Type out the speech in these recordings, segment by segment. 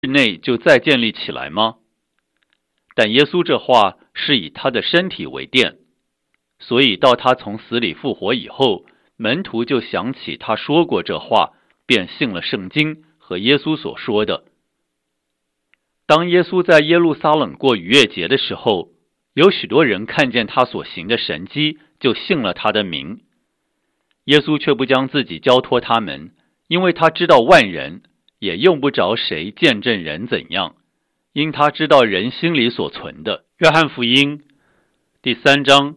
内就再建立起来吗？但耶稣这话是以他的身体为殿，所以到他从死里复活以后，门徒就想起他说过这话，便信了圣经和耶稣所说的。当耶稣在耶路撒冷过逾越节的时候，有许多人看见他所行的神迹，就信了他的名。耶稣却不将自己交托他们，因为他知道万人，也用不着谁见证人怎样，因他知道人心里所存的。约翰福音第3章，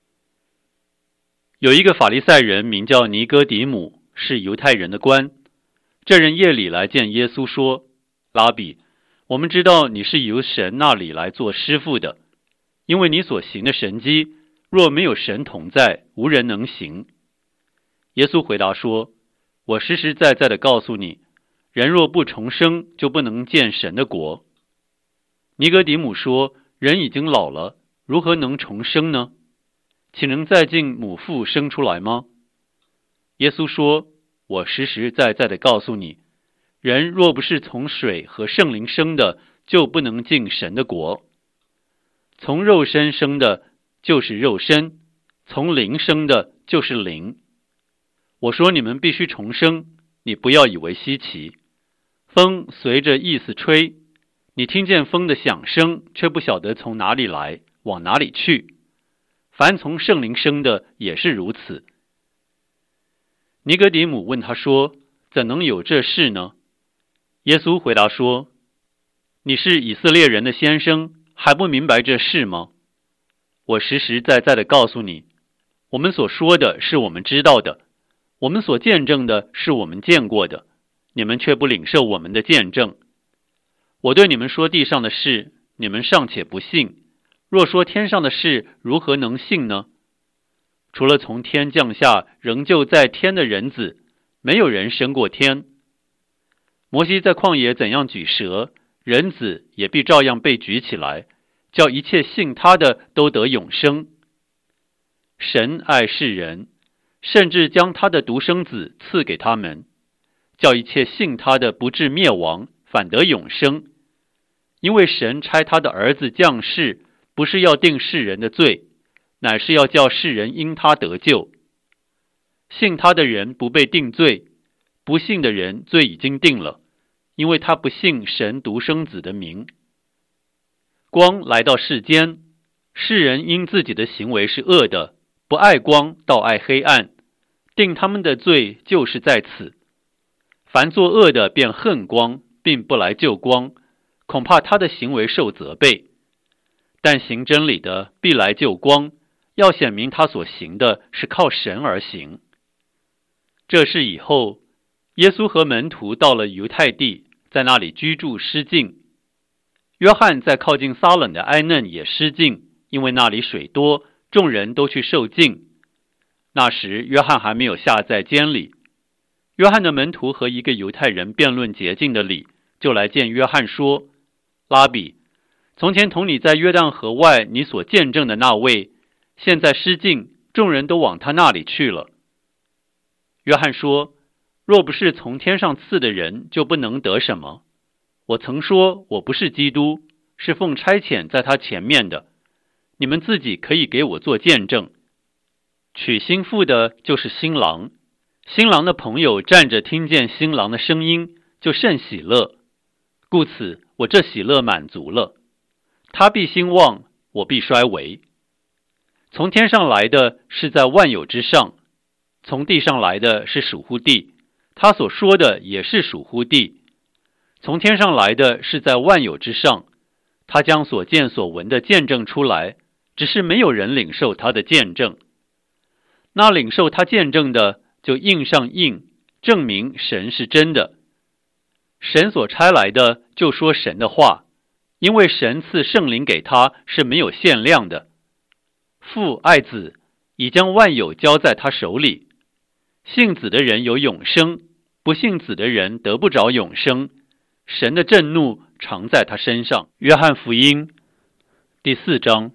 有一个法利赛人名叫尼哥底母，是犹太人的官。这人夜里来见耶稣说：拉比，我们知道你是由神那里来做师傅的，因为你所行的神迹，若没有神同在，无人能行。耶稣回答说：我实实在在的告诉你，人若不重生，就不能见神的国。尼哥底母说：人已经老了，如何能重生呢？岂能再进母腹生出来吗？耶稣说：我实实在在的告诉你，人若不是从水和圣灵生的，就不能进神的国。从肉身生的就是肉身，从灵生的就是灵。我说你们必须重生，你不要以为稀奇。风随着意思吹，你听见风的响声，却不晓得从哪里来，往哪里去。凡从圣灵生的也是如此。尼哥底母问他说：怎能有这事呢？耶稣回答说：你是以色列人的先生，还不明白这事吗？我实实在在的告诉你，我们所说的是我们知道的，我们所见证的是我们见过的，你们却不领受我们的见证。我对你们说地上的事，你们尚且不信，若说天上的事，如何能信呢？除了从天降下仍旧在天的人子，没有人升过天。摩西在旷野怎样举蛇，人子也必照样被举起来，叫一切信他的都得永生。神爱世人，甚至将他的独生子赐给他们，叫一切信他的不至灭亡，反得永生。因为神差他的儿子降世，不是要定世人的罪，乃是要叫世人因他得救。信他的人不被定罪，不信的人罪已经定了，因为他不信神独生子的名。光来到世间，世人因自己的行为是恶的，不爱光，倒爱黑暗，定他们的罪就是在此。凡作恶的便恨光，并不来救光，恐怕他的行为受责备。但行真理的必来救光，要显明他所行的是靠神而行。这事以后，耶稣和门徒到了犹太地，在那里居住失禁。约翰在靠近撒冷的埃嫩也失禁，因为那里水多，众人都去受浸。那时约翰还没有下在监里。约翰的门徒和一个犹太人辩论洁净的理，就来见约翰说：拉比，从前同你在约旦河外你所见证的那位，现在失禁，众人都往他那里去了。约翰说：若不是从天上赐的人，就不能得什么。我曾说我不是基督，是奉差遣在他前面的，你们自己可以给我做见证。娶新妇的就是新郎，新郎的朋友站着听见新郎的声音，就甚喜乐，故此我这喜乐满足了。他必兴旺，我必衰微。从天上来的是在万有之上，从地上来的是属乎地，他所说的也是属乎地。从天上来的是在万有之上，他将所见所闻的见证出来，只是没有人领受他的见证。那领受他见证的，就印上印，证明神是真的。神所差来的，就说神的话，因为神赐圣灵给他是没有限量的。父爱子，已将万有交在他手里。信子的人有永生，不信子的人得不着永生。神的震怒常在他身上。约翰福音第4章。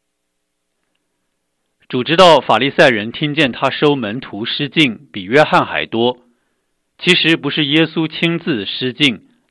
主知道法利赛人听见他收门徒失禁比约翰还多，其实不是耶稣亲自失禁，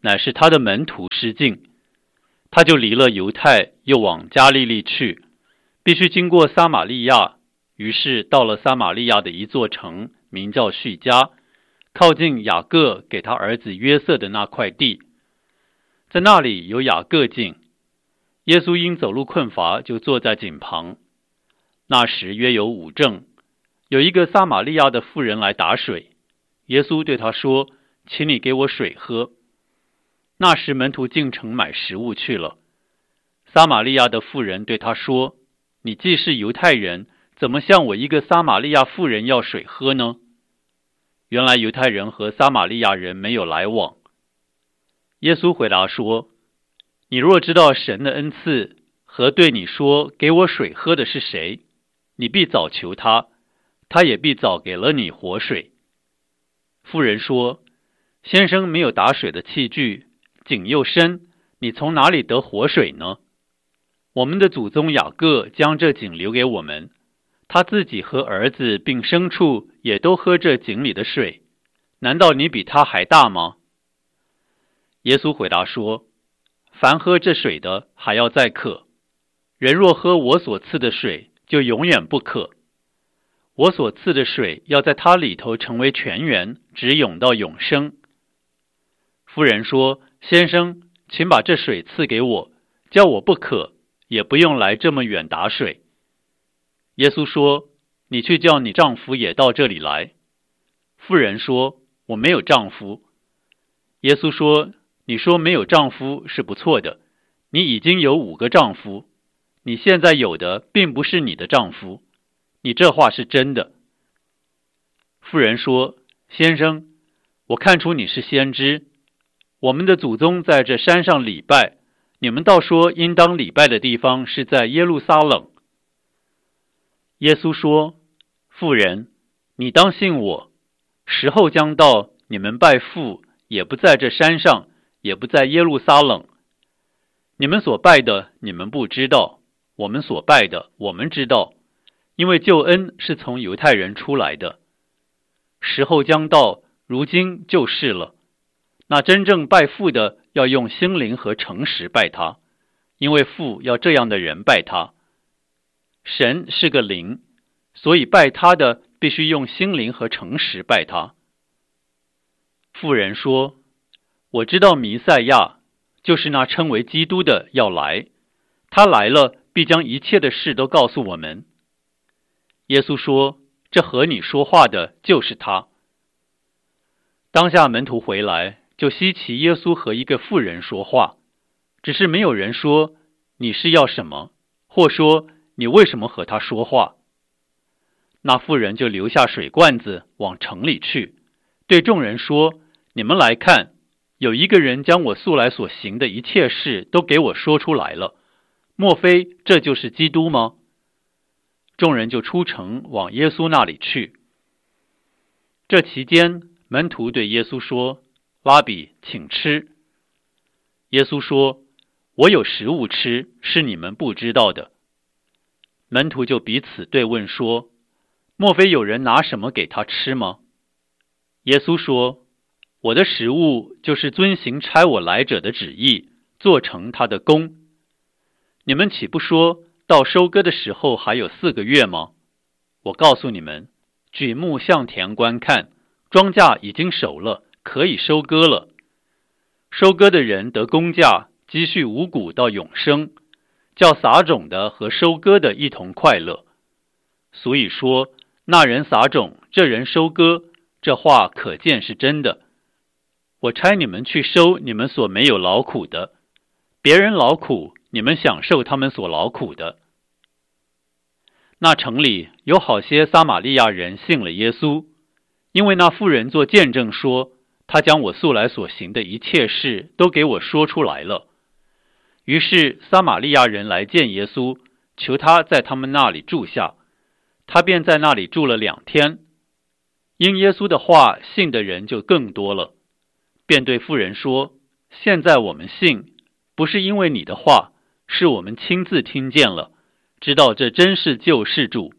乃是他的门徒失敬。他就离了犹太，又往加利利去，必须经过撒玛利亚，于是到了撒玛利亚的一座城，名叫叙加，靠近雅各给他儿子约瑟的那块地。在那里有雅各井，耶稣因走路困乏，就坐在井旁。那时约有午正，有一个撒玛利亚的妇人来打水，耶稣对他说：“请你给我水喝。”那时门徒进城买食物去了。撒玛利亚的妇人对他说：“你既是犹太人，怎么向我一个撒玛利亚妇人要水喝呢？”原来犹太人和撒玛利亚人没有来往。耶稣回答说：“你若知道神的恩赐和对你说给我水喝的是谁，你必早求他，他也必早给了你活水。”妇人说：“先生没有打水的器具，井又深，你从哪里得活水呢？我们的祖宗雅各将这井留给我们，他自己和儿子并牲畜也都喝这井里的水，难道你比他还大吗？”耶稣回答说：“凡喝这水的还要再渴，人若喝我所赐的水，就永远不渴。我所赐的水要在他里头成为泉源，直涌到永生。”妇人说：“先生，请把这水赐给我，叫我不渴，也不用来这么远打水。”耶稣说：“你去叫你丈夫也到这里来。”妇人说：“我没有丈夫。”耶稣说：“你说没有丈夫是不错的，你已经有5个丈夫，你现在有的并不是你的丈夫，你这话是真的。”妇人说：“先生，我看出你是先知。我们的祖宗在这山上礼拜，你们倒说应当礼拜的地方是在耶路撒冷。”耶稣说：“妇人，你当信我，时候将到，你们拜父也不在这山上，也不在耶路撒冷。你们所拜的，你们不知道；我们所拜的，我们知道，因为救恩是从犹太人出来的。时候将到，如今就是了。那真正拜父的，要用心灵和诚实拜他，因为父要这样的人拜他。神是个灵，所以拜他的必须用心灵和诚实拜他。”妇人说：“我知道弥赛亚，就是那称为基督的要来，他来了，必将一切的事都告诉我们。”耶稣说：“这和你说话的就是他。”当下门徒回来，就稀奇耶稣和一个妇人说话，只是没有人说你是要什么，或说你为什么和他说话。那妇人就留下水罐子往城里去，对众人说：“你们来看，有一个人将我素来所行的一切事都给我说出来了，莫非这就是基督吗？”众人就出城往耶稣那里去。这期间，门徒对耶稣说：“拉比，请吃。”耶稣说：“我有食物吃，是你们不知道的。”门徒就彼此对问说：“莫非有人拿什么给他吃吗？”耶稣说：“我的食物就是遵行差我来者的旨意，做成他的功。你们岂不说到收割的时候还有4个月吗？我告诉你们，举目向田观看，庄稼已经熟了，可以收割了。收割的人得工价，积蓄五谷到永生，叫撒种的和收割的一同快乐。所以说，那人撒种，这人收割，这话可见是真的。我差你们去收你们所没有劳苦的，别人劳苦，你们享受他们所劳苦的。”那城里有好些撒玛利亚人信了耶稣，因为那妇人做见证说：“他将我素来所行的一切事都给我说出来了。”于是撒玛利亚人来见耶稣，求他在他们那里住下，他便在那里住了2天。因耶稣的话信的人就更多了，便对妇人说：“现在我们信，不是因为你的话，是我们亲自听见了，知道这真是救世主。”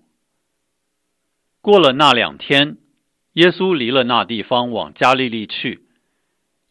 过了那2天，耶稣离了那地方往加利利去，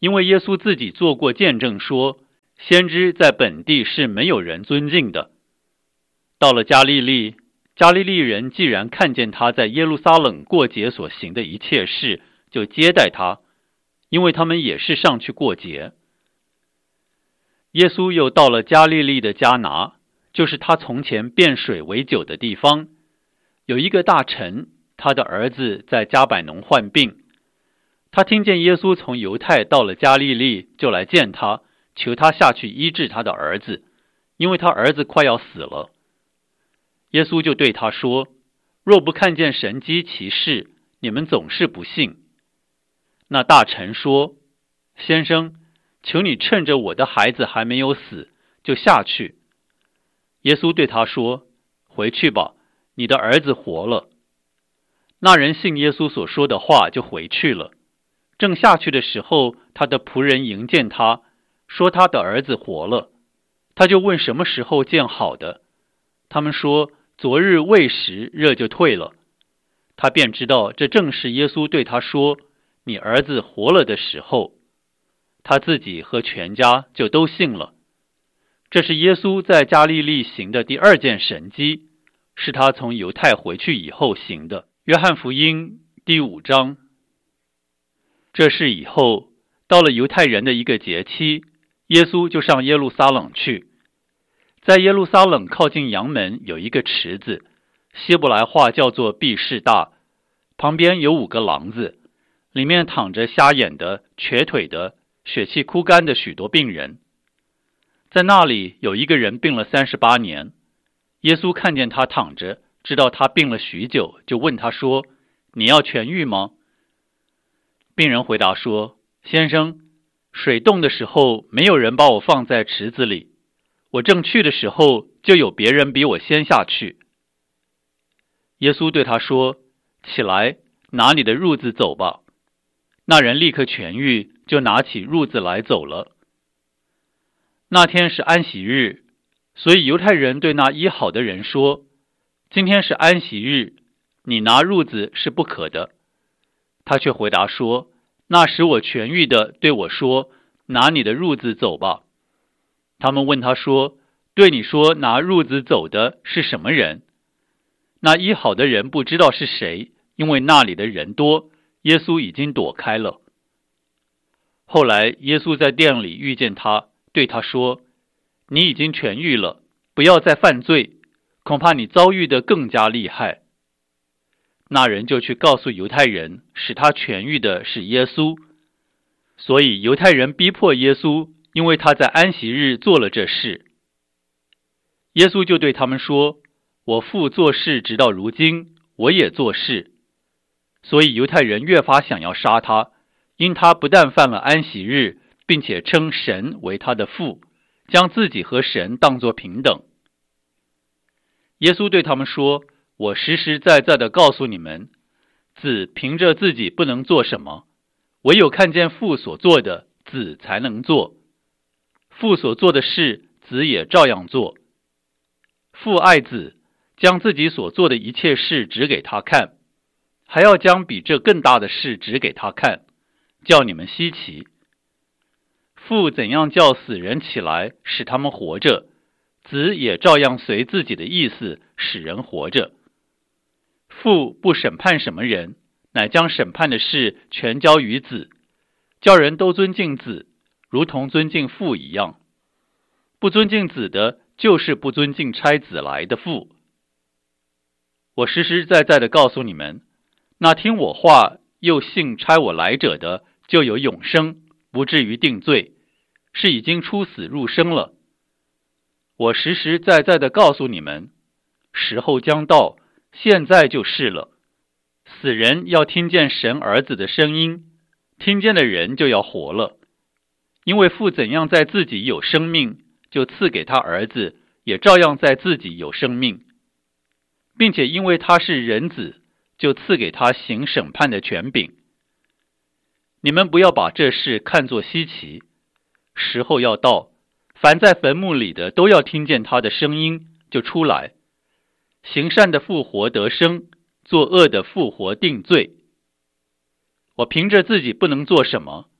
因为耶稣自己做过见证说，先知在本地是没有人尊敬的。到了加利利，加利利人既然看见他在耶路撒冷过节所行的一切事，就接待他，因为他们也是上去过节。耶稣又到了加利利的迦拿，就是他从前变水为酒的地方。有一个大臣，他的儿子在迦百农患病。他听见耶稣从犹太到了加利利，就来见他，求他下去医治他的儿子，因为他儿子快要死了。耶稣就对他说，若不看见神迹奇事，你们总是不信。那大臣说，先生，求你趁着我的孩子还没有死，就下去。耶稣对他说，回去吧，你的儿子活了。那人信耶稣所说的话，就回去了。正下去的时候，他的仆人迎见他，说他的儿子活了。他就问什么时候见好的。他们说，昨日未时，热就退了。他便知道这正是耶稣对他说，你儿子活了的时候。他自己和全家就都信了。这是耶稣在加利利行的第二件神迹，是他从犹太回去以后行的。约翰福音第5章。这事以后，到了犹太人的一个节期，耶稣就上耶路撒冷去。在耶路撒冷靠近阳门有一个池子，希伯来话叫做毕士大，旁边有5个廊子，里面躺着瞎眼的、瘸腿的、血气枯干的许多病人。在那里有一个人病了38年，耶稣看见他躺着，知道他病了许久，就问他说，你要痊愈吗？病人回答说，先生，水动的时候没有人把我放在池子里，我正去的时候就有别人比我先下去。耶稣对他说，起来，拿你的褥子走吧。那人立刻痊愈，就拿起褥子来走了。那天是安息日，所以犹太人对那医好的人说，今天是安息日，你拿褥子是不可的。他却回答说，那使我痊愈的对我说，拿你的褥子走吧。他们问他说，对你说拿褥子走的是什么人？那医好的人不知道是谁，因为那里的人多，耶稣已经躲开了。后来耶稣在店里遇见他，对他说，你已经痊愈了，不要再犯罪，恐怕你遭遇的更加厉害。那人就去告诉犹太人，使他痊愈的是耶稣。所以犹太人逼迫耶稣，因为他在安息日做了这事。耶稣就对他们说，我父做事直到如今，我也做事。所以犹太人越发想要杀他，因他不但犯了安息日，并且称神为他的父，将自己和神当作平等。耶稣对他们说，我实实在在地告诉你们，子凭着自己不能做什么，唯有看见父所做的，子才能做。父所做的事，子也照样做。父爱子，将自己所做的一切事指给他看，还要将比这更大的事指给他看，叫你们稀奇。父怎样叫死人起来，使他们活着，子也照样随自己的意思使人活着。父不审判什么人，乃将审判的事全交于子，叫人都尊敬子，如同尊敬父一样。不尊敬子的，就是不尊敬差子来的父。我实实在在地告诉你们，那听我话又信差我来者的，就有永生，不至于定罪，是已经出死入生了。我实实在在地告诉你们，时候将到，现在就是了。死人要听见神儿子的声音，听见的人就要活了。因为父怎样在自己有生命，就赐给他儿子，也照样在自己有生命，并且因为他是人子，就赐给他行审判的权柄。你们不要把这事看作稀奇，时候要到，凡在坟墓里的都要听见他的声音，就出来。行善的复活得生，作恶的复活定罪。我凭着自己不能做什么，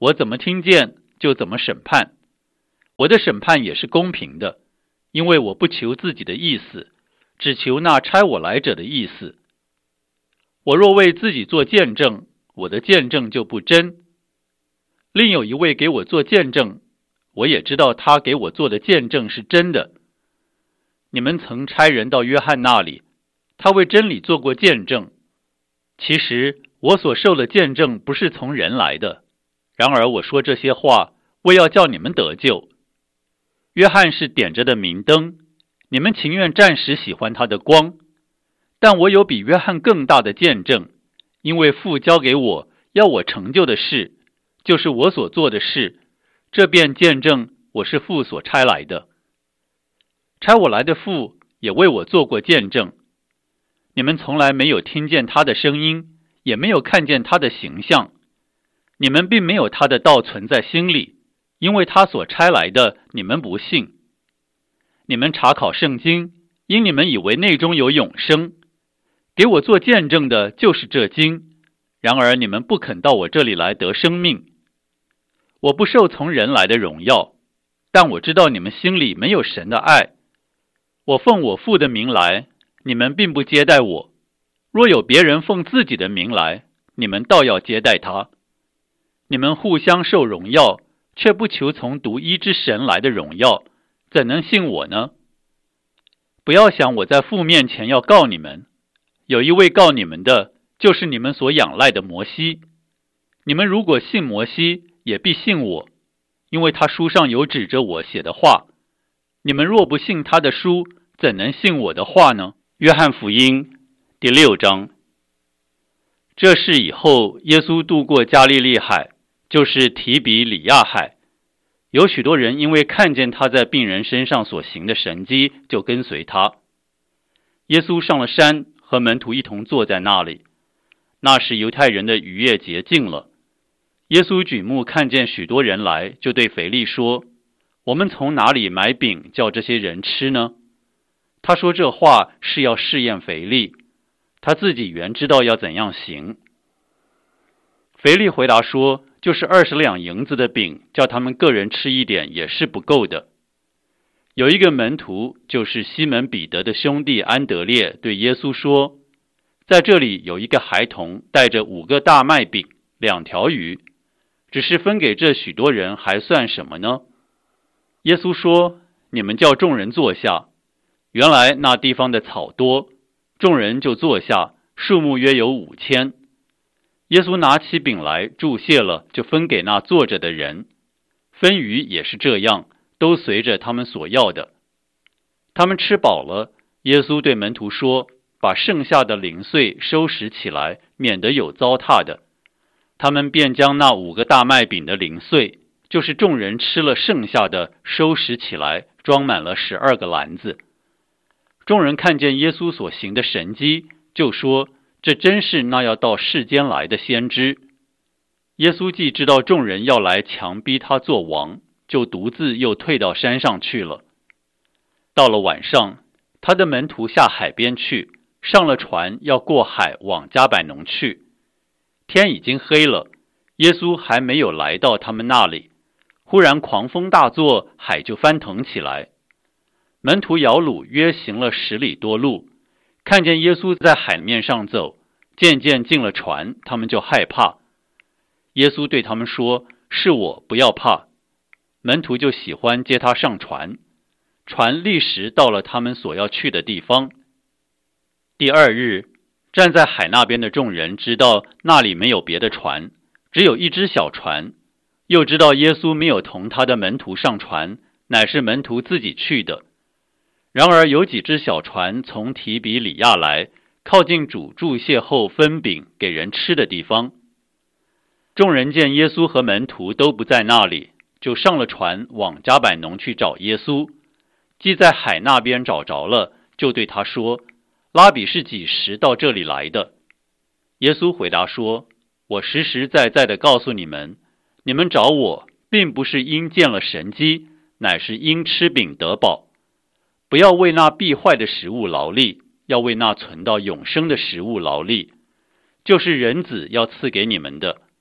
我怎么听见就怎么审判。我的审判也是公平的，因为我不求自己的意思，只求那差我来者的意思。我若为自己做见证，我的见证就不真。另有一位给我做见证，我也知道他给我做的见证是真的。你们曾差人到约翰那里，他为真理做过见证。其实我所受的见证不是从人来的，然而我说这些话，为要叫你们得救。约翰是点着的明灯，你们情愿暂时喜欢他的光，但我有比约翰更大的见证，因为父交给我要我成就的事，就是我所做的事，这便见证我是父所差来的。差我来的父也为我做过见证。你们从来没有听见他的声音，也没有看见他的形象，你们并没有他的道存在心里，因为他所差来的你们不信。你们查考圣经，因你们以为内中有永生，给我做见证的就是这经，然而你们不肯到我这里来得生命。我不受从人来的荣耀，但我知道你们心里没有神的爱。我奉我父的名来，你们并不接待我，若有别人奉自己的名来，你们倒要接待他。你们互相受荣耀，却不求从独一之神来的荣耀，怎能信我呢？不要想我在父面前要告你们，有一位告你们的，就是你们所仰赖的摩西。你们如果信摩西，也必信我，因为他书上有指着我写的话。你们若不信他的书，怎能信我的话呢？约翰福音第6章。这事以后，耶稣渡过加利利海，就是提比里亚海。有许多人因为看见他在病人身上所行的神迹，就跟随他。耶稣上了山，和门徒一同坐在那里。那时犹太人的逾越节近了。耶稣举目看见许多人来，就对腓力说：我们从哪里买饼叫这些人吃呢？他说这话是要试验腓力，他自己原知道要怎样行。腓力回答说：就是20两银子的饼，叫他们个人吃一点也是不够的。有一个门徒，就是西门彼得的兄弟安德烈，对耶稣说：在这里有一个孩童带着5个大麦饼2条鱼，只是分给这许多人，还算什么呢？耶稣说：你们叫众人坐下。原来那地方的草多，众人就坐下，数目约有5000。耶稣拿起饼来，祝谢了，就分给那坐着的人。分鱼也是这样，都随着他们所要的。他们吃饱了，耶稣对门徒说：把剩下的零碎收拾起来，免得有糟蹋的。他们便将那5个大麦饼的零碎，就是众人吃了剩下的，收拾起来，装满了12个篮子。众人看见耶稣所行的神迹，就说：这真是那要到世间来的先知。耶稣既知道众人要来强逼他做王，就独自又退到山上去了。到了晚上，他的门徒下海边去，上了船，要过海往迦百农去。天已经黑了，耶稣还没有来到他们那里，忽然狂风大作，海就翻腾起来。门徒摇橹约行了10里多路，看见耶稣在海面上走，渐渐进了船，他们就害怕。耶稣对他们说：是我，不要怕。门徒就喜欢接他上船，船立时到了他们所要去的地方。第2日，站在海那边的众人知道那里没有别的船，只有一只小船，又知道耶稣没有同他的门徒上船，乃是门徒自己去的。然而有几只小船从提比里亚来，靠近主祝谢后分饼给人吃的地方。众人见耶稣和门徒都不在那里，就上了船往迦百农去找耶稣。既在海那边找着了，就对他说：拉比是几时到这里来的？耶稣回答说：我实实在在的告诉你们，你们找我，并不是因见了神迹，乃是因吃饼得饱。不要为那必坏的食物劳力，要为那存到永生的食物劳力，就是人子要赐给你们的。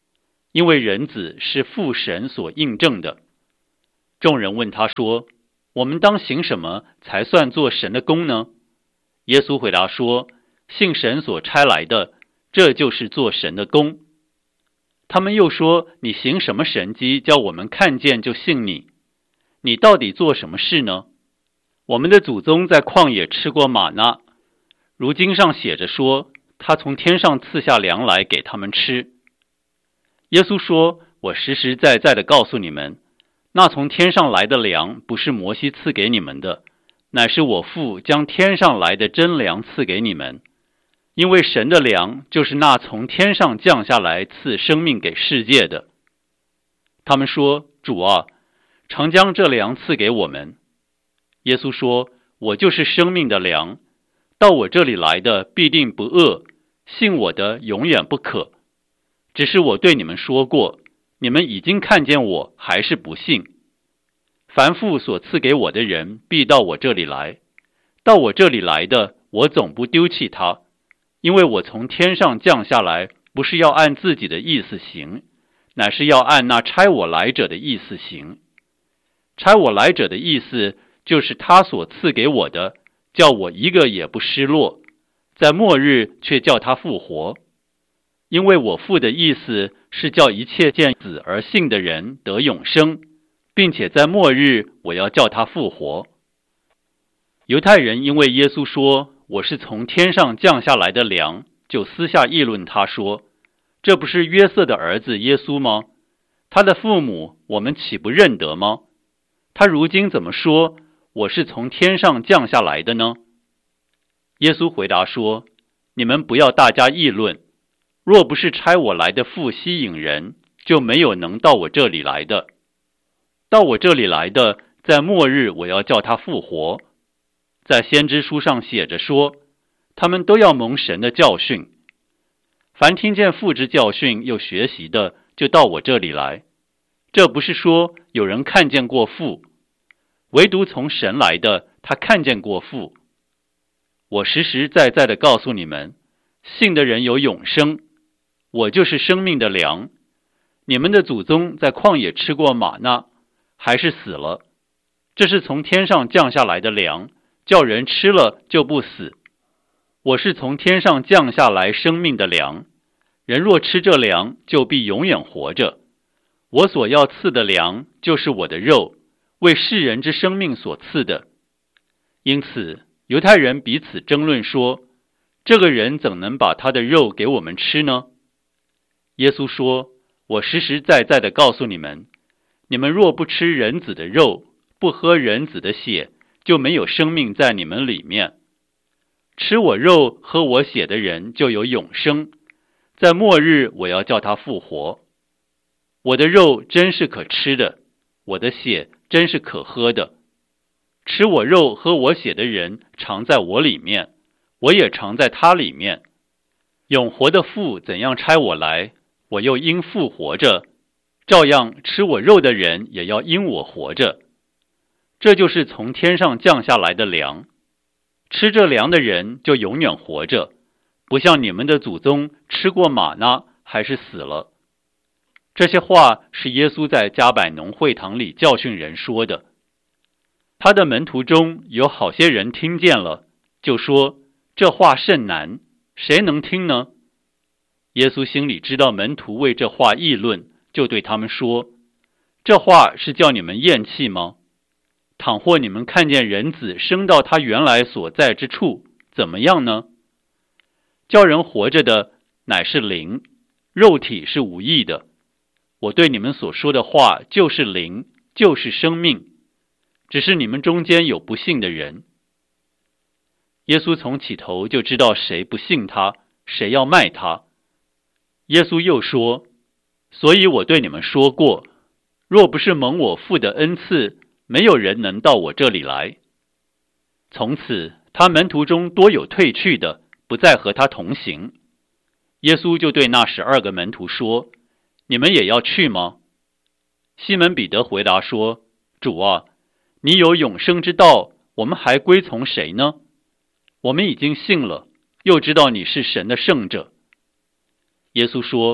因为人子是父神所印证的。”众人问他说：“我们当行什么才算做神的工呢？”耶稣回答说：“信神所差来的，这就是做神的工。”他们又说：“你行什么神迹，叫我们看见就信你？你到底做什么事呢？我们的祖宗在旷野吃过玛纳，如经上写着说，他从天上赐下粮来给他们吃。”耶稣说：“我实实在在的告诉你们，那从天上来的粮不是摩西赐给你们的，乃是我父将天上来的真粮赐给你们。因为神的粮就是那从天上降下来赐生命给世界的。”他们说：“主啊，常将这粮赐给我们。”耶稣说：“我就是生命的粮，到我这里来的必定不饿，信我的永远不渴。只是我对你们说过，你们已经看见我，还是不信。凡父所赐给我的人，必到我这里来，到我这里来的，我总不丢弃他。因为我从天上降下来，不是要按自己的意思行，乃是要按那差我来者的意思行。差我来者的意思，就是他所赐给我的，叫我一个也不失落，在末日却叫他复活。因为我父的意思是叫一切见子而信的人得永生，并且在末日我要叫他复活。”犹太人因为耶稣说：“我是从天上降下来的粮，”就私下议论他说：“这不是约瑟的儿子耶稣吗？他的父母我们岂不认得吗？他如今怎么说我是从天上降下来的呢？”耶稣回答说：“你们不要大家议论，若不是差我来的父吸引人，就没有能到我这里来的。到我这里来的，在末日我要叫他复活。在先知书上写着说，他们都要蒙神的教训。凡听见父之教训又学习的，就到我这里来。这不是说有人看见过父，唯独从神来的，他看见过父。我实实在在的告诉你们，信的人有永生，我就是生命的粮。你们的祖宗在旷野吃过玛纳，还是死了。这是从天上降下来的粮，叫人吃了就不死。我是从天上降下来生命的粮，人若吃这粮，就必永远活着。我所要赐的粮，就是我的肉，为世人之生命所赐的。因此，犹太人彼此争论说，这个人怎能把他的肉给我们吃呢？耶稣说：“我实实在在的告诉你们，你们若不吃人子的肉，不喝人子的血，就没有生命在你们里面。吃我肉喝我血的人就有永生，在末日我要叫他复活。我的肉真是可吃的，我的血真是可喝的。吃我肉喝我血的人常在我里面，我也常在他里面。永活的父怎样差我来，我又因父活着，照样吃我肉的人也要因我活着。这就是从天上降下来的粮。吃这粮的人就永远活着，不像你们的祖宗吃过玛纳还是死了。”这些话是耶稣在加百农会堂里教训人说的。他的门徒中有好些人听见了，就说：“这话甚难，谁能听呢？”耶稣心里知道门徒为这话议论，就对他们说：“这话是叫你们厌弃吗？倘或你们看见人子升到他原来所在之处，怎么样呢？叫人活着的乃是灵，肉体是无益的。我对你们所说的话就是灵，就是生命。只是你们中间有不信的人。”耶稣从起头就知道谁不信他，谁要卖他。耶稣又说：“所以我对你们说过，若不是蒙我父的恩赐，没有人能到我这里来。”从此，他门徒中多有退去的，不再和他同行。耶稣就对那12个门徒说：“你们也要去吗？”西门彼得回答说：“主啊，你有永生之道，我们还归从谁呢？我们已经信了，又知道你是神的圣者。”耶稣说：“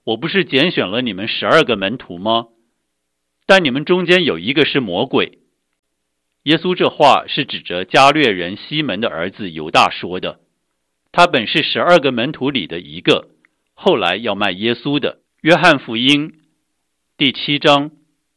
我不是拣选了你们12个门徒吗？但你们中间有一个是魔鬼。耶稣这话是指着加略人西门的儿子犹大说的，他本是12个门徒里的一个，后来要卖耶稣的。约翰福音第7章。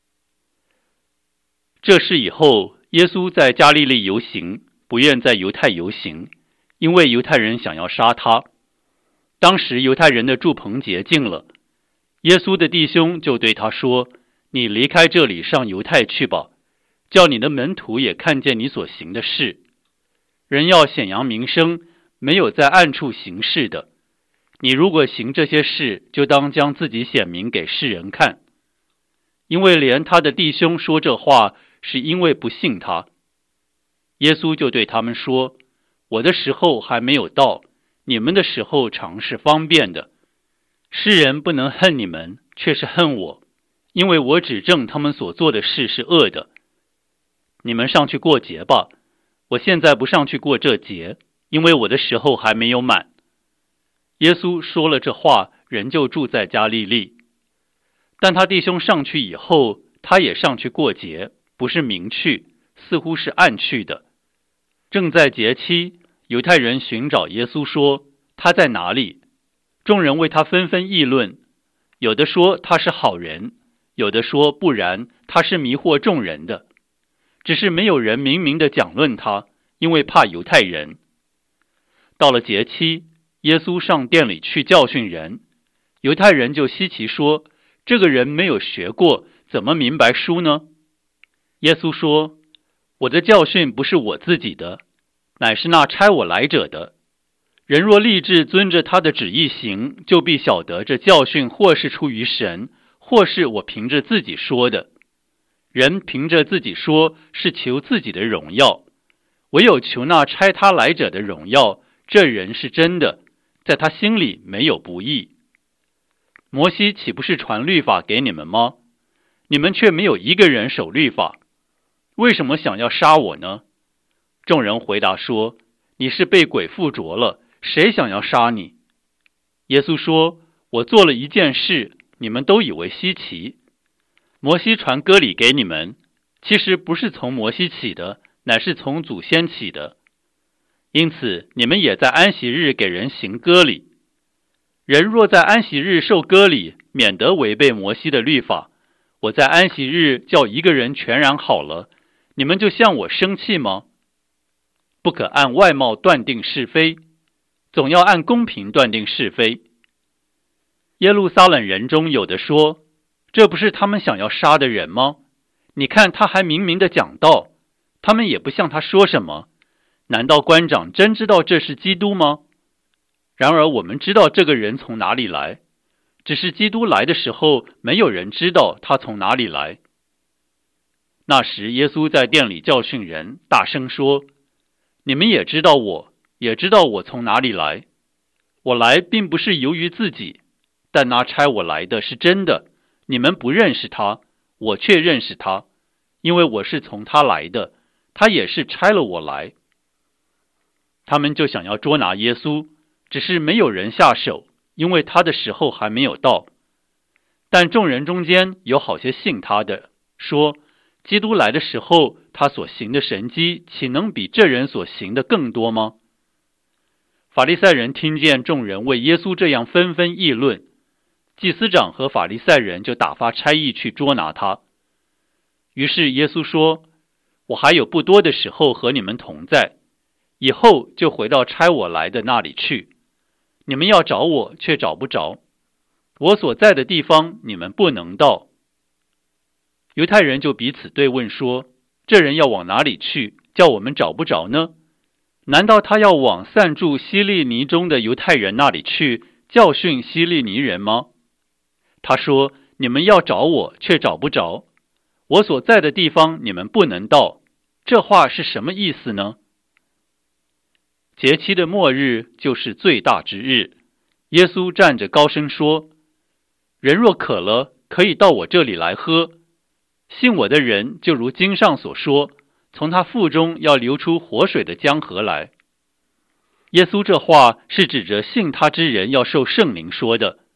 这事以后，耶稣在加利利游行，不愿在犹太游行，因为犹太人想要杀他。当时犹太人的住棚节近了，耶稣的弟兄就对他说：你离开这里上犹太去吧，叫你的门徒也看见你所行的事。人要显扬名声，没有在暗处行事的。你如果行这些事，就当将自己显明给世人看。因为连他的弟兄说这话，是因为不信他。耶稣就对他们说：我的时候还没有到，你们的时候常是方便的。世人不能恨你们，却是恨我，因为我指证他们所做的事是恶的。你们上去过节吧，我现在不上去过这节，因为我的时候还没有满。耶稣说了这话，人就住在加利利。但他弟兄上去以后，他也上去过节，不是明去，似乎是暗去的。正在节期，犹太人寻找耶稣说：他在哪里？众人为他纷纷议论，有的说他是好人，有的说不然，他是迷惑众人的。只是没有人明明的讲论他，因为怕犹太人。到了节期，耶稣上殿里去教训人，犹太人就稀奇说：这个人没有学过，怎么明白书呢？耶稣说：我的教训不是我自己的，乃是那差我来者的。人若立志遵着他的旨意行，就必晓得这教训或是出于神，或是我凭着自己说的。人凭着自己说，是求自己的荣耀，唯有求那差他来者的荣耀，这人是真的，在他心里没有不义。摩西岂不是传律法给你们吗？你们却没有一个人守律法，为什么想要杀我呢？众人回答说：你是被鬼附着了，谁想要杀你？耶稣说：我做了一件事，你们都以为稀奇。摩西传割礼给你们，其实不是从摩西起的，乃是从祖先起的。因此你们也在安息日给人行割礼。人若在安息日受割礼，免得违背摩西的律法。我在安息日叫一个人全然好了，你们就向我生气吗？不可按外貌断定是非，总要按公平断定是非。耶路撒冷人中有的说：这不是他们想要杀的人吗？你看他还明明的讲道，他们也不向他说什么。难道官长真知道这是基督吗？然而我们知道这个人从哪里来，只是基督来的时候，没有人知道他从哪里来。那时耶稣在殿里教训人，大声说：你们也知道我，也知道我从哪里来。我来并不是由于自己，但那差我来的是真的。你们不认识他，我却认识他，因为我是从他来的，他也是差了我来。他们就想要捉拿耶稣，只是没有人下手，因为他的时候还没有到。但众人中间有好些信他的，说：基督来的时候，他所行的神迹，岂能比这人所行的更多吗？法利赛人听见众人为耶稣这样纷纷议论，祭司长和法利赛人就打发差役去捉拿他。于是耶稣说：我还有不多的时候和你们同在，以后就回到差我来的那里去。你们要找我，却找不着，我所在的地方你们不能到。犹太人就彼此对问说：这人要往哪里去，叫我们找不着呢？难道他要往散住希利尼中的犹太人那里去，教训希利尼人吗？他说：你们要找我，却找不着，我所在的地方你们不能到。这话是什么意思呢？节期的末日就是最大之日。耶稣站着高声说：人若渴了，可以到我这里来喝。信我的人，就如经上所说，从他腹中要流出活水的江河来。耶稣这话是指着信他之人要受圣灵说的。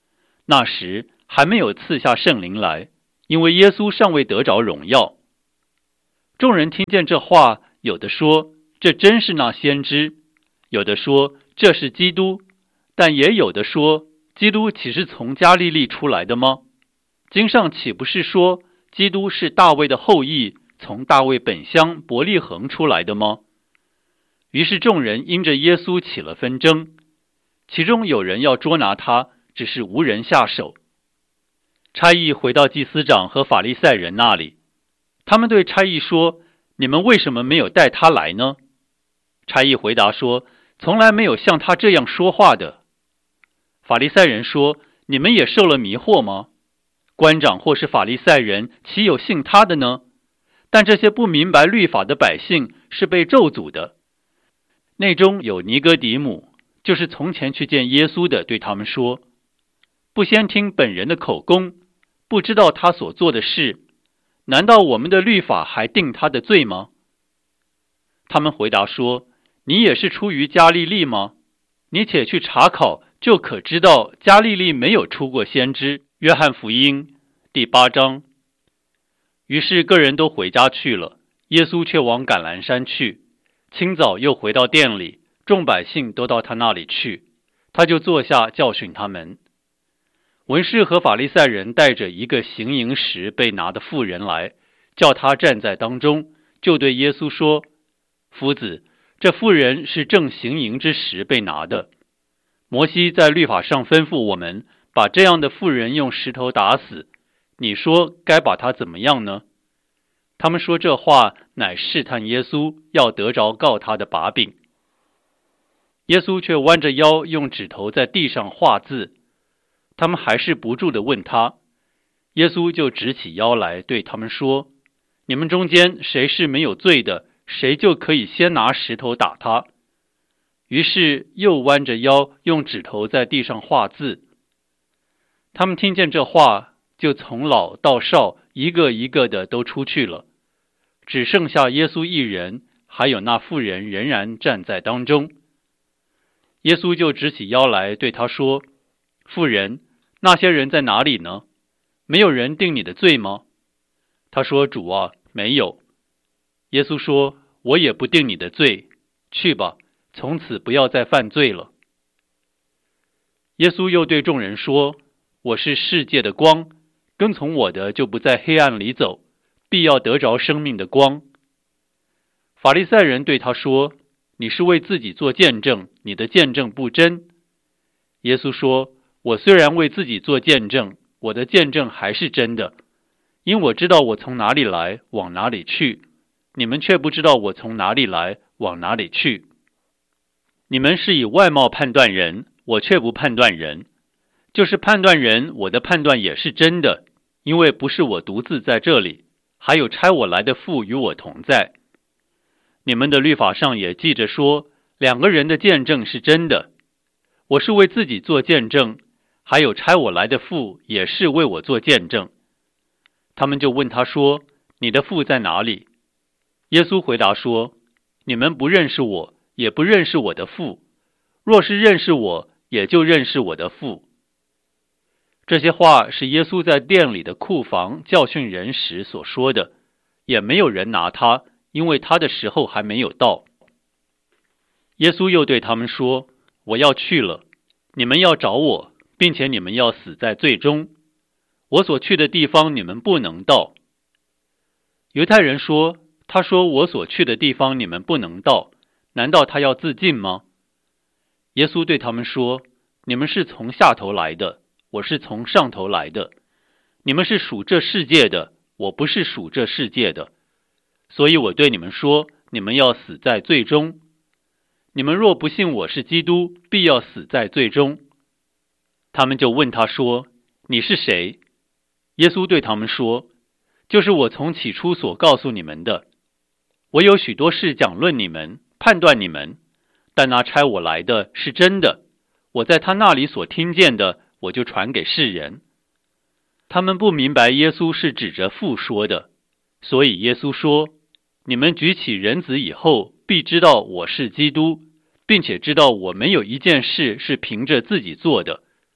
那时还没有赐下圣灵来，因为耶稣尚未得着荣耀。众人听见这话，有的说，这真是那先知；有的说，这是基督；但也有的说，基督岂是从加利利出来的吗？经上岂不是说，基督是大卫的后裔，从大卫本乡伯利恒出来的吗？于是众人因着耶稣起了纷争，其中有人要捉拿他，只是无人下手。差役回到祭司长和法利赛人那里，他们对差役说，你们为什么没有带他来呢？差役回答说，从来没有像他这样说话的。法利赛人说，你们也受了迷惑吗？官长或是法利赛人，岂有信他的呢？但这些不明白律法的百姓是被咒诅的。内中有尼哥底母，就是从前去见耶稣的，对他们说，不先听本人的口供，不知道他所做的事，难道我们的律法还定他的罪吗？他们回答说，你也是出于加利利吗？你且去查考，就可知道加利利没有出过先知。约翰福音第8章。于是个人都回家去了，耶稣却往橄榄山去。清早又回到店里，众百姓都到他那里去，他就坐下教训他们。文士和法利赛人带着一个行淫时被拿的妇人来，叫他站在当中，就对耶稣说，夫子，这妇人是正行淫之时被拿的。摩西在律法上吩咐我们，把这样的妇人用石头打死，你说该把她怎么样呢？他们说这话乃试探耶稣，要得着告他的把柄。耶稣却弯着腰，用指头在地上画字。他们还是不住地问他，耶稣就直起腰来，对他们说，你们中间谁是没有罪的，谁就可以先拿石头打他。于是又弯着腰，用指头在地上画字。他们听见这话，就从老到少，一个一个的都出去了，只剩下耶稣一人，还有那妇人仍然站在当中。耶稣就直起腰来，对他说，妇人，那些人在哪里呢？没有人定你的罪吗？他说，主啊，没有。耶稣说，我也不定你的罪，去吧，从此不要再犯罪了。耶稣又对众人说，我是世界的光，跟从我的就不在黑暗里走，必要得着生命的光。法利赛人对他说，你是为自己做见证，你的见证不真。耶稣说，我虽然为自己做见证，我的见证还是真的，因我知道我从哪里来，往哪里去，你们却不知道我从哪里来，往哪里去。你们是以外貌判断人，我却不判断人。就是判断人，我的判断也是真的，因为不是我独自在这里，还有差我来的父与我同在。你们的律法上也记着说，两个人的见证是真的。我是为自己做见证，还有差我来的父也是为我做见证。他们就问他说，你的父在哪里？耶稣回答说，你们不认识我，也不认识我的父。若是认识我，也就认识我的父。这些话是耶稣在店里的库房教训人时所说的，也没有人拿他，因为他的时候还没有到。耶稣又对他们说，我要去了，你们要找我，并且你们要死在罪中。我所去的地方你们不能到。犹太人说，他说我所去的地方你们不能到，难道他要自尽吗？耶稣对他们说，你们是从下头来的，我是从上头来的。你们是属这世界的，我不是属这世界的。所以我对你们说，你们要死在罪中。你们若不信我是基督，必要死在罪中。他们就问他说，你是谁？耶稣对他们说，就是我从起初所告诉你们的。我有许多事讲论你们，判断你们，但那差我来的是真的，我在他那里所听见的，我就传给世人。他们不明白耶稣是指着父说的，所以耶稣说，你们举起人子以后，必知道我是基督，并且知道我没有一件事是凭着自己做的，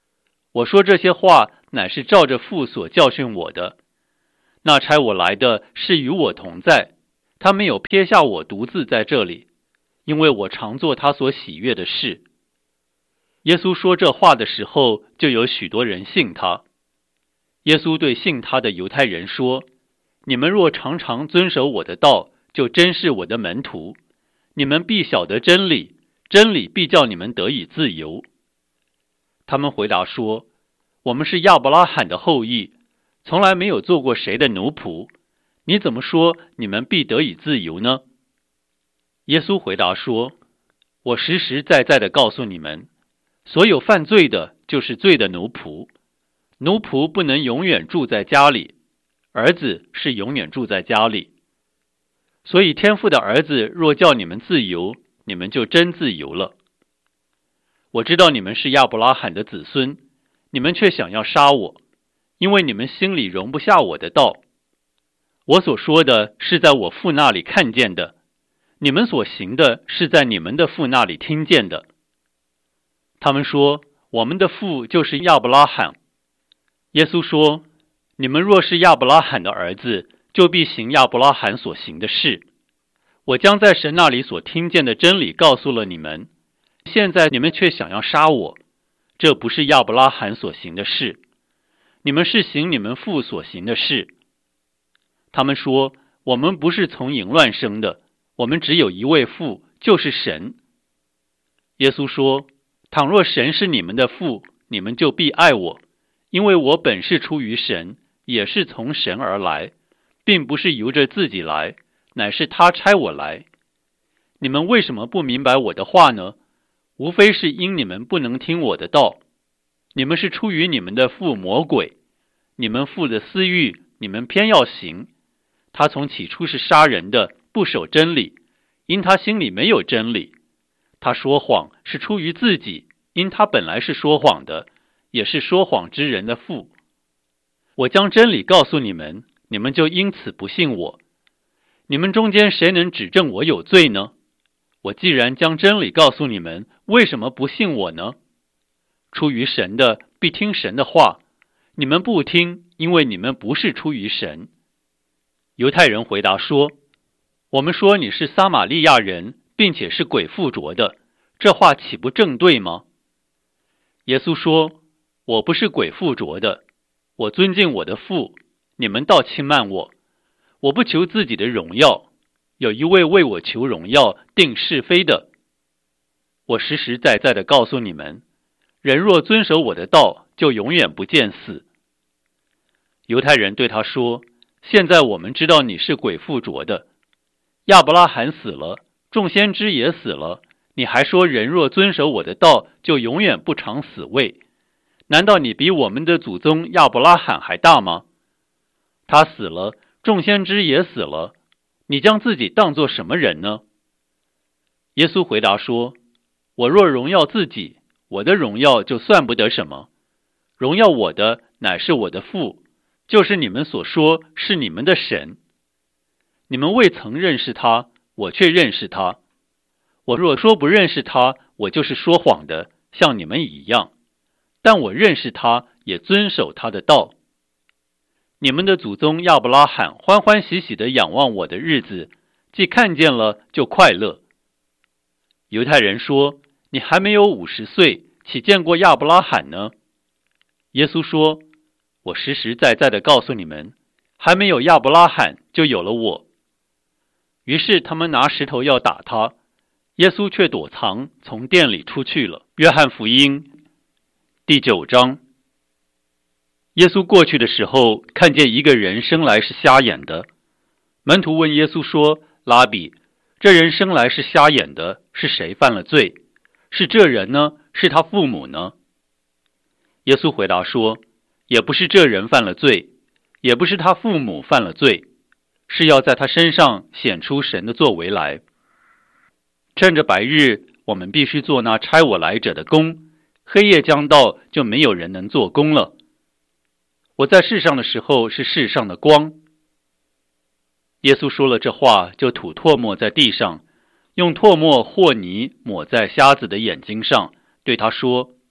我说这些话乃是照着父所教训我的。那差我来的是与我同在，他没有撇下我独自在这里，因为我常做他所喜悦的事。耶稣说这话的时候，就有许多人信他。耶稣对信他的犹太人说：你们若常常遵守我的道，就真是我的门徒，你们必晓得真理，真理必叫你们得以自由。他们回答说：我们是亚伯拉罕的后裔，从来没有做过谁的奴仆，你怎么说你们必得以自由呢？耶稣回答说：我实实在在地告诉你们，所有犯罪的就是罪的奴仆，奴仆不能永远住在家里，儿子是永远住在家里。所以天父的儿子若叫你们自由，你们就真自由了。我知道你们是亚伯拉罕的子孙，你们却想要杀我，因为你们心里容不下我的道。我所说的是在我父那里看见的，你们所行的是在你们的父那里听见的。他们说：我们的父就是亚伯拉罕。耶稣说：你们若是亚伯拉罕的儿子，就必行亚伯拉罕所行的事。我将在神那里所听见的真理告诉了你们，现在你们却想要杀我，这不是亚伯拉罕所行的事，你们是行你们父所行的事。他们说：我们不是从淫乱生的，我们只有一位父，就是神。耶稣说：倘若神是你们的父，你们就必爱我，因为我本是出于神，也是从神而来，并不是由着自己来，乃是他差我来。你们为什么不明白我的话呢？无非是因你们不能听我的道。你们是出于你们的父魔鬼，你们父的私欲，你们偏要行。他从起初是杀人的，不守真理，因他心里没有真理。他说谎是出于自己，因他本来是说谎的，也是说谎之人的父。我将真理告诉你们，你们就因此不信我。你们中间谁能指证我有罪呢？我既然将真理告诉你们，为什么不信我呢？出于神的必听神的话，你们不听，因为你们不是出于神。犹太人回答说：我们说你是撒玛利亚人，并且是鬼附着的，这话岂不正对吗？耶稣说：我不是鬼附着的，我尊敬我的父，你们倒轻慢我。我不求自己的荣耀，有一位为我求荣耀、定是非的。我实实在在地告诉你们，人若遵守我的道，就永远不见死。犹太人对他说：现在我们知道你是鬼附着的，亚伯拉罕死了，众先知也死了，你还说人若遵守我的道，就永远不尝死味。难道你比我们的祖宗亚伯拉罕还大吗？他死了，众先知也死了，你将自己当作什么人呢？耶稣回答说：我若荣耀自己，我的荣耀就算不得什么，荣耀我的乃是我的父，就是你们所说是你们的神。你们未曾认识他，我却认识他。我若说不认识他，我就是说谎的，像你们一样。但我认识他，也遵守他的道。你们的祖宗亚伯拉罕欢欢喜喜地仰望我的日子，既看见了，就快乐。犹太人说：你还没有50岁，岂见过亚伯拉罕呢？耶稣说：我实实在在地告诉你们，还没有亚伯拉罕，就有了我。于是他们拿石头要打他，耶稣却躲藏，从店里出去了。约翰福音第9章。耶稣过去的时候，看见一个人生来是瞎眼的。门徒问耶稣说：拉比，这人生来是瞎眼的，是谁犯了罪？是这人呢？是他父母呢？耶稣回答说：也不是这人犯了罪，也不是他父母犯了罪，是要在他身上显出神的作为来。趁着白日，我们必须做那差我来者的工，黑夜将到，就没有人能做工了。我在世上的时候是世上的光。耶稣说了这话，就吐唾沫在地上，用唾沫和泥抹在瞎子的眼睛上，对他说：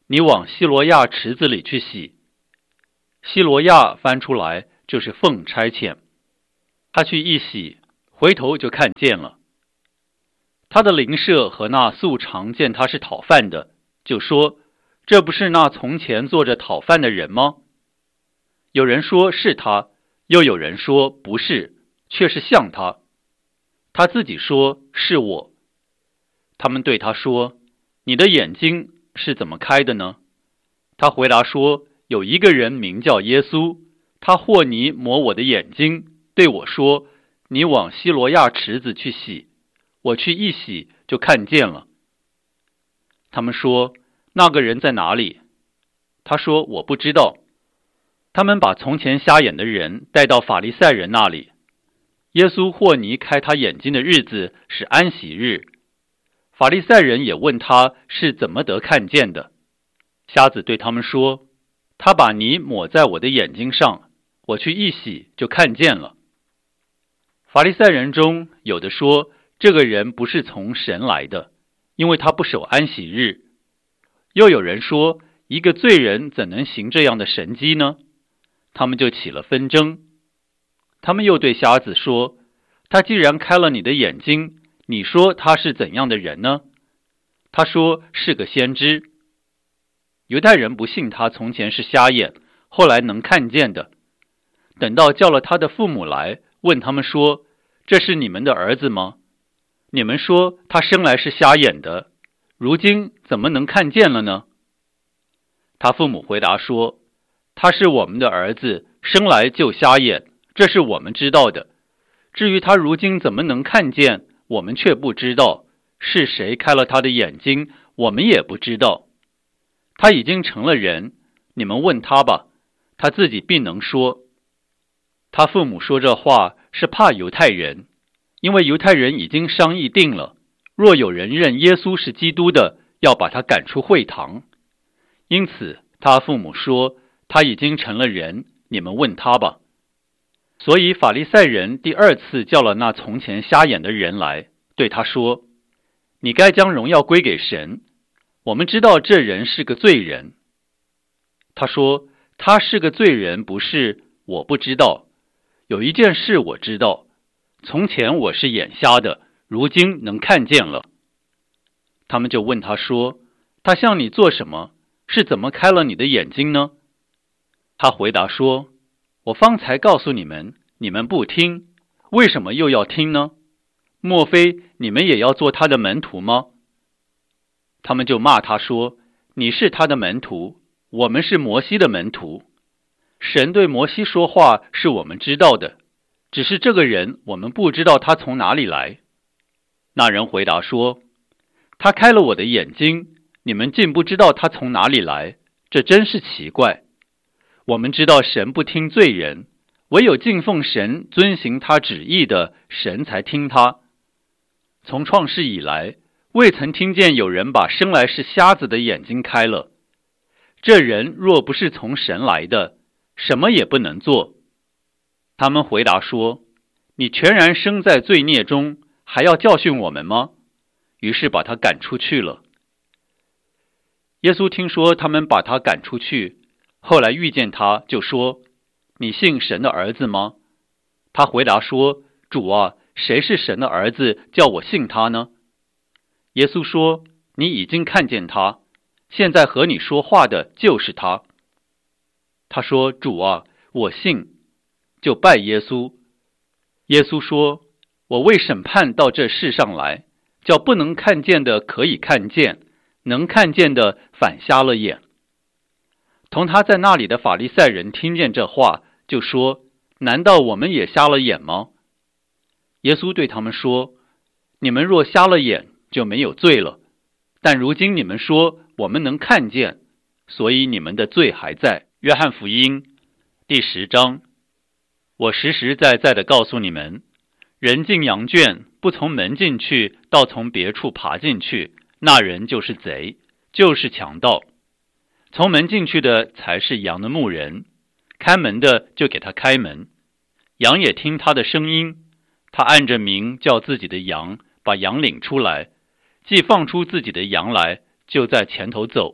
你往西罗亚池子里去洗。西罗亚翻出来就是奉差遣。他去一洗，回头就看见了。他的邻舍和那素常见他是讨饭的，就说：这不是那从前坐着讨饭的人吗？有人说是他，又有人说不是，却是像他。他自己说是我。他们对他说：你的眼睛是怎么开的呢？他回答说：有一个人名叫耶稣，他和泥抹我的眼睛，对我说：你往西罗亚池子去洗。我去一洗，就看见了。他们说：那个人在哪里？他说：我不知道。他们把从前瞎眼的人带到法利赛人那里。耶稣和泥开他眼睛的日子是安息日。法利赛人也问他是怎么得看见的。瞎子对他们说：他把泥抹在我的眼睛上，我去一洗，就看见了。法利赛人中有的说，这个人不是从神来的，因为他不守安息日。又有人说，一个罪人怎能行这样的神迹呢？他们就起了纷争。他们又对瞎子说：他既然开了你的眼睛，你说他是怎样的人呢？他说是个先知。犹太人不信他从前是瞎眼，后来能看见的。等到叫了他的父母来，问他们说：这是你们的儿子吗？你们说他生来是瞎眼的，如今怎么能看见了呢？他父母回答说：他是我们的儿子，生来就瞎眼，这是我们知道的。至于他如今怎么能看见，我们却不知道，是谁开了他的眼睛，我们也不知道。他已经成了人，你们问他吧，他自己必能说。他父母说这话是怕犹太人，因为犹太人已经商议定了，若有人认耶稣是基督的，要把他赶出会堂。因此他父母说，他已经成了人，你们问他吧。所以法利赛人第二次叫了那从前瞎眼的人来，对他说：你该将荣耀归给神，我们知道这人是个罪人。他说：他是个罪人不是，我不知道。有一件事我知道，从前我是眼瞎的，如今能看见了。他们就问他说：他向你做什么？是怎么开了你的眼睛呢？他回答说：我方才告诉你们，你们不听，为什么又要听呢？莫非你们也要做他的门徒吗？他们就骂他说：你是他的门徒，我们是摩西的门徒。神对摩西说话是我们知道的，只是这个人我们不知道他从哪里来。那人回答说：他开了我的眼睛，你们竟不知道他从哪里来，这真是奇怪。我们知道神不听罪人，唯有敬奉神遵行他旨意的，神才听他。从创世以来，未曾听见有人把生来是瞎子的眼睛开了。这人若不是从神来的，什么也不能做。他们回答说：你全然生在罪孽中，还要教训我们吗？于是把他赶出去了。耶稣听说他们把他赶出去，后来遇见他，就说：你信神的儿子吗？他回答说：主啊，谁是神的儿子，叫我信他呢？耶稣说：你已经看见他，现在和你说话的就是他。他说：主啊，我信，就拜耶稣。耶稣说：我为审判到这世上来，叫不能看见的可以看见，能看见的反瞎了眼。同他在那里的法利赛人听见这话，就说：难道我们也瞎了眼吗？耶稣对他们说：你们若瞎了眼，就没有罪了，但如今你们说我们能看见，所以你们的罪还在。约翰福音第10章。我实实在在地告诉你们，人进羊圈，不从门进去，倒从别处爬进去，那人就是贼，就是强盗。从门进去的才是羊的牧人，开门的就给他开门，羊也听他的声音，他按着名叫自己的羊，把羊领出来，既放出自己的羊来，就在前头走，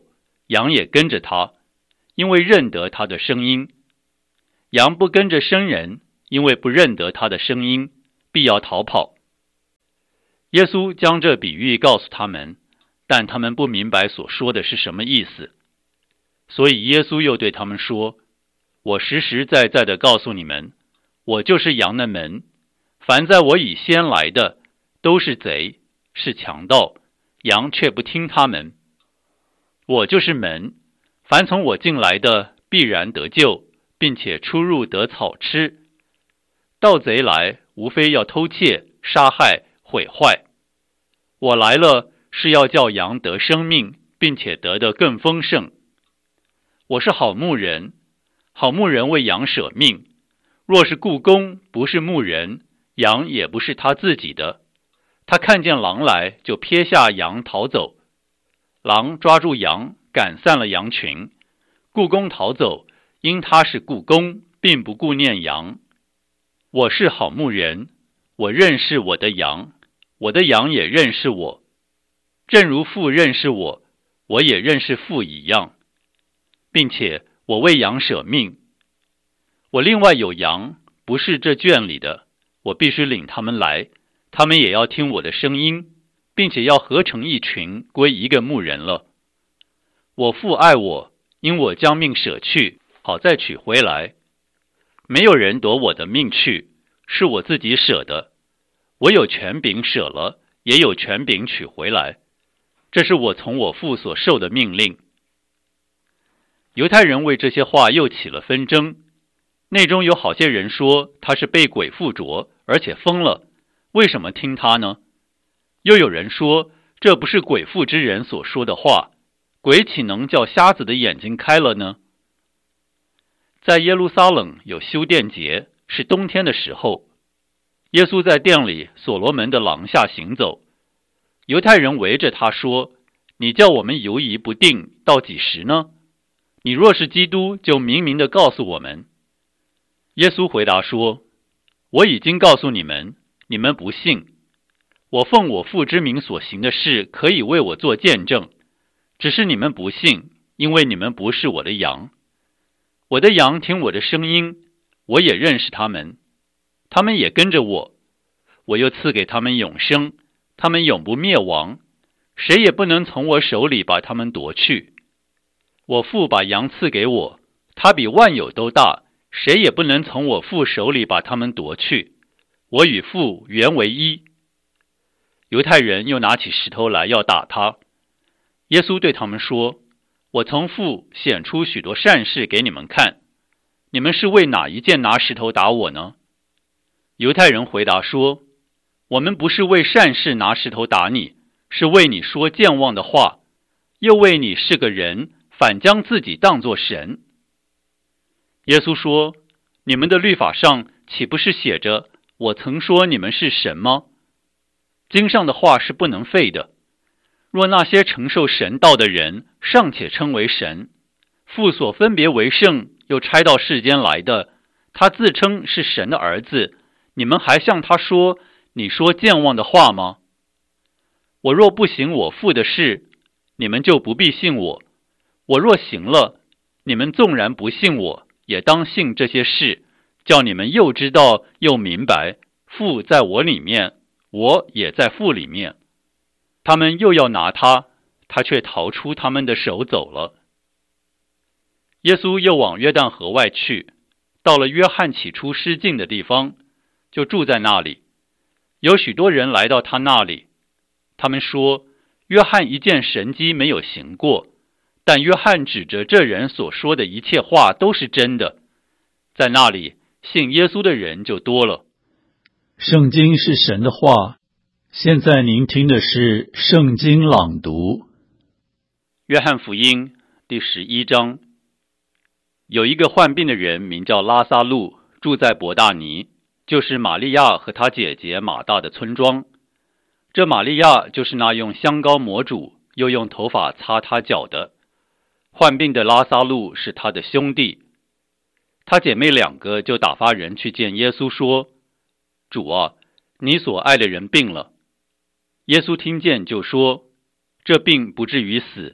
羊也跟着他，因为认得他的声音。羊不跟着生人，因为不认得他的声音，必要逃跑。耶稣将这比喻告诉他们，但他们不明白所说的是什么意思。所以耶稣又对他们说，我实实在在地告诉你们，我就是羊的门，凡在我以先来的，都是贼，是强盗，羊却不听他们。我就是门，凡从我进来的，必然得救，并且出入得草吃。盗贼来，无非要偷窃、杀害、毁坏。我来了，是要叫羊得生命，并且得的更丰盛。我是好牧人，好牧人为羊舍命。若是雇工不是牧人，羊也不是他自己的。他看见狼来，就撇下羊逃走。狼抓住羊，赶散了羊群。雇工逃走，因他是雇工，并不顾念羊。我是好牧人，我认识我的羊，我的羊也认识我。正如父认识我，我也认识父一样，并且我为羊舍命。我另外有羊，不是这圈里的，我必须领他们来，他们也要听我的声音，并且要合成一群，归一个牧人了。我父爱我，因我将命舍去，好再取回来。没有人夺我的命去，是我自己舍的。我有权柄舍了，也有权柄取回来。这是我从我父所受的命令。犹太人为这些话又起了纷争，内中有好些人说他是被鬼附着，而且疯了，为什么听他呢？又有人说，这不是鬼附之人所说的话，鬼岂能叫瞎子的眼睛开了呢？在耶路撒冷有修殿节，是冬天的时候，耶稣在殿里所罗门的廊下行走，犹太人围着他说，你叫我们犹疑不定到几时呢？你若是基督，就明明地告诉我们。耶稣回答说，我已经告诉你们，你们不信。我奉我父之名所行的事，可以为我做见证，只是你们不信，因为你们不是我的羊。我的羊听我的声音，我也认识他们，他们也跟着我。我又赐给他们永生，他们永不灭亡，谁也不能从我手里把他们夺去。我父把羊赐给我，他比万有都大，谁也不能从我父手里把他们夺去。我与父原为一。犹太人又拿起石头来要打他。耶稣对他们说，我从父显出许多善事给你们看，你们是为哪一件拿石头打我呢？犹太人回答说，我们不是为善事拿石头打你，是为你说健忘的话，又为你是个人，反将自己当作神。耶稣说，你们的律法上岂不是写着，我曾说你们是神吗？经上的话是不能废的。若那些承受神道的人尚且称为神，父所分别为圣又差到世间来的，他自称是神的儿子，你们还向他说，你说健忘的话吗？我若不行我父的事，你们就不必信我；我若行了，你们纵然不信我，也当信这些事，叫你们又知道又明白，父在我里面，我也在父里面。他们又要拿他，他却逃出他们的手走了。耶稣又往约旦河外去，到了约翰起初施浸的地方，就住在那里。有许多人来到他那里，他们说，约翰一件神迹没有行过，但约翰指着这人所说的一切话都是真的。在那里信耶稣的人就多了。 圣经是神的话，现在您听的是圣经朗读。 约翰福音第11章。有一个患病的人名叫拉撒路，住在伯大尼，就是玛利亚和他姐姐马大的村庄。这玛利亚就是那用香膏抹主，又用头发擦他脚的。患病的拉撒路是他的兄弟。他姐妹两个就打发人去见耶稣说，主啊，你所爱的人病了。耶稣听见就说，这病不至于死，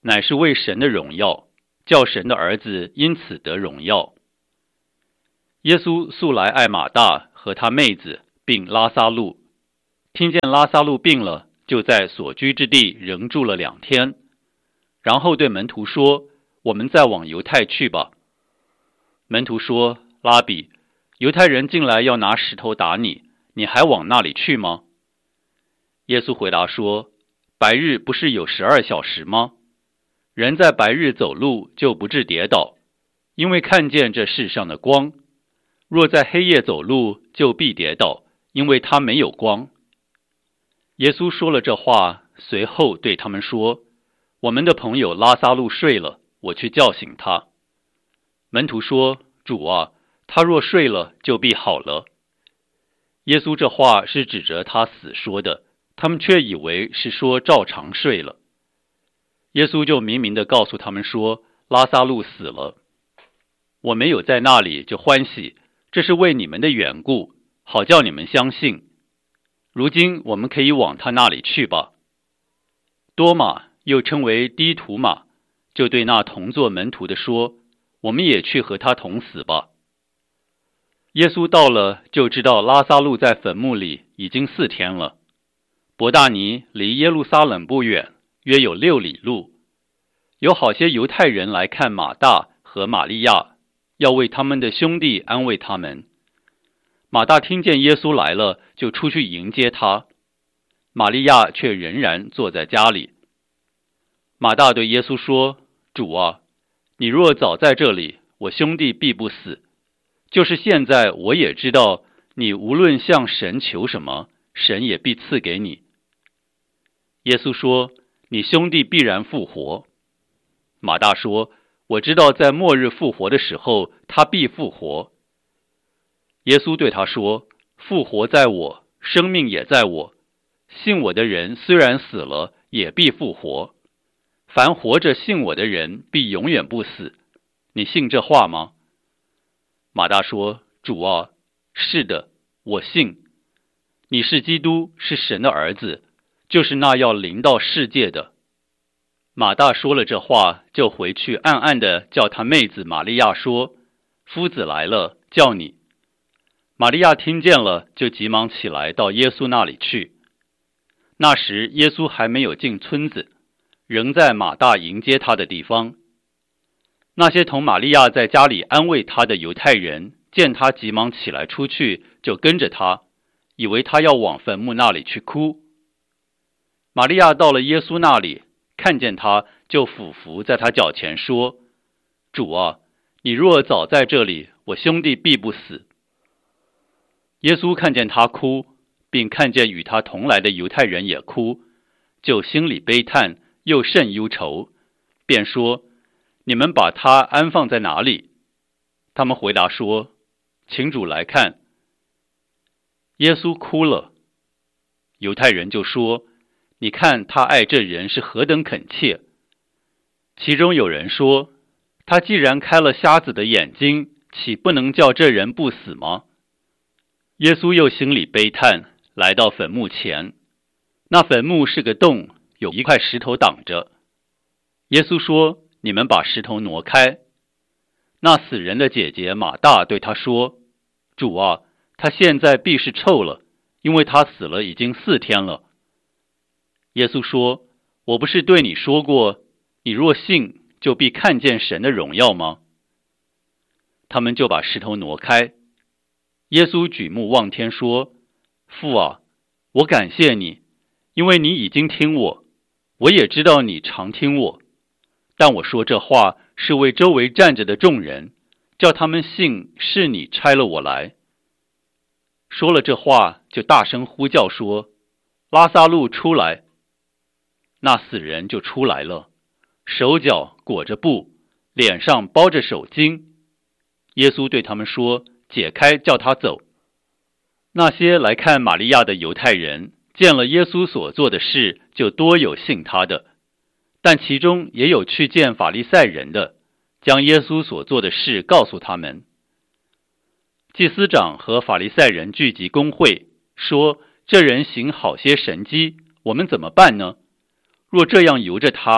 乃是为神的荣耀，叫神的儿子因此得荣耀。耶稣素来爱马大和他妹子，并拉撒路。听见拉撒路病了，就在所居之地仍住了2天。然后对门徒说：我们再往犹太去吧。门徒说：拉比，犹太人进来要拿石头打你，你还往那里去吗？耶稣回答说：白日不是有12小时吗？人在白日走路就不致跌倒，因为看见这世上的光。若在黑夜走路，就必跌倒，因为他没有光。耶稣说了这话，随后对他们说：我们的朋友拉撒路睡了，我去叫醒他。门徒说：主啊，他若睡了，就必好了。耶稣这话是指着他死说的，他们却以为是说照常睡了。耶稣就明明地告诉他们说：拉撒路死了，我没有在那里就欢喜，这是为你们的缘故，好叫你们相信。如今我们可以往他那里去吧。多马，又称为低图马，就对那同作门徒的说：我们也去和他同死吧。耶稣到了，就知道拉撒路在坟墓里已经4天了。伯大尼离耶路撒冷不远，约有6里路。有好些犹太人来看马大和玛利亚，要为他们的兄弟安慰他们。马大听见耶稣来了，就出去迎接他。玛利亚却仍然坐在家里。马大对耶稣说：主啊，你若早在这里，我兄弟必不死。就是现在，我也知道你无论向神求什么，神也必赐给你。耶稣说：你兄弟必然复活。马大说：我知道在末日复活的时候，他必复活。耶稣对他说：复活在我，生命也在我。信我的人虽然死了，也必复活。凡活着信我的人，必永远不死。你信这话吗？马大说：主啊，是的，我信。你是基督，是神的儿子，就是那要临到世界的。马大说了这话，就回去暗暗地叫他妹子玛利亚说：夫子来了，叫你。玛利亚听见了，就急忙起来到耶稣那里去。那时耶稣还没有进村子，仍在马大迎接他的地方。那些同玛利亚在家里安慰他的犹太人，见他急忙起来出去，就跟着他，以为他要往坟墓那里去哭。玛利亚到了耶稣那里，看见他，就俯伏在他脚前说：主啊，你若早在这里，我兄弟必不死。耶稣看见他哭，并看见与他同来的犹太人也哭，就心里悲叹，又甚忧愁，便说：你们把他安放在哪里？他们回答说：请主来看。耶稣哭了。犹太人就说：你看他爱这人是何等恳切。其中有人说：他既然开了瞎子的眼睛，岂不能叫这人不死吗？耶稣又心里悲叹，来到坟墓前。那坟墓是个洞，有一块石头挡着。耶稣说：你们把石头挪开。那死人的姐姐马大对他说：主啊，他现在必是臭了，因为他死了已经4天了。耶稣说：我不是对你说过，你若信，就必看见神的荣耀吗？他们就把石头挪开。耶稣举目望天说：父啊，我感谢你，因为你已经听我，我也知道你常听我。但我说这话是为周围站着的众人，叫他们信是你差了我来。说了这话，就大声呼叫说：拉撒路出来！那死人就出来了，手脚裹着布，脸上包着手巾。耶稣对他们说：解开，叫他走。那些来看玛利亚的犹太人，见了耶稣所做的事，就多有信他的。但其中也有去见法利赛人的，将耶稣所做的事告诉他们。祭司长和法利赛人聚集公会，说：这人行好些神迹，我们怎么办呢？若这样由着他，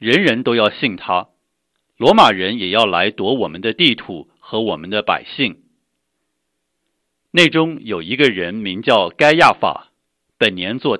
人人都要信他，罗马人也要来夺我们的地土和我们的百姓。内中有一个人名叫该亚法，本年做